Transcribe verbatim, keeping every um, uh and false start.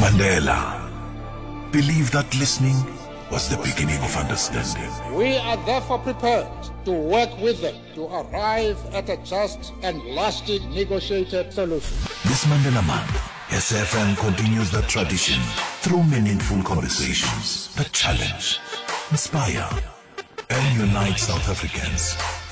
Mandela believed that listening was the beginning of understanding. We are therefore prepared to work with them to arrive at a just and lasting negotiated solution. This Mandela Month, S F M continues the tradition through meaningful conversations that challenge, inspire, and unite South Africans